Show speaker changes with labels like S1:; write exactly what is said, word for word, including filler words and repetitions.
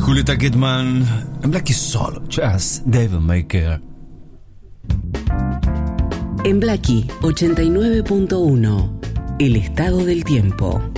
S1: Julieta Kidman en Blackie Soul Jazz, David Maker.
S2: En Blackie ochenta y nueve punto uno, el estado del tiempo.